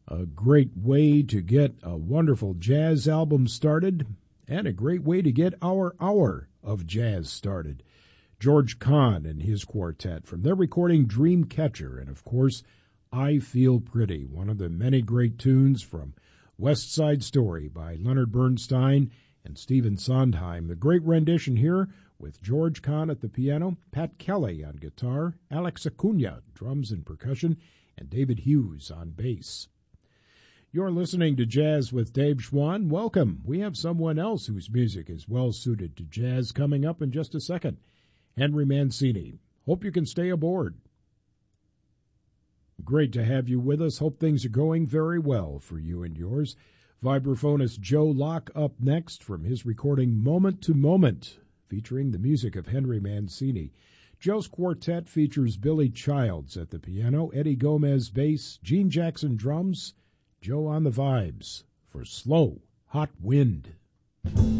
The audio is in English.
A great way to get a wonderful jazz album started, and a great way to get our hour of jazz started. George Kahn and his quartet from their recording Dreamcatcher, and of course, I Feel Pretty, one of the many great tunes from West Side Story by Leonard Bernstein and Stephen Sondheim. The great rendition here with George Kahn at the piano, Pat Kelly on guitar, Alex Acuna, drums and percussion, and David Hughes on bass. You're listening to Jazz with Dave Schwann. Welcome. We have someone else whose music is well suited to jazz coming up in just a second. Henry Mancini. Hope you can stay aboard. Great to have you with us. Hope things are going very well for you and yours. Vibraphonist Joe Locke up next from his recording Moment to Moment, featuring the music of Henry Mancini. Joe's quartet features Billy Childs at the piano, Eddie Gomez bass, Gene Jackson drums, Joe on the vibes for Slow, Hot Wind.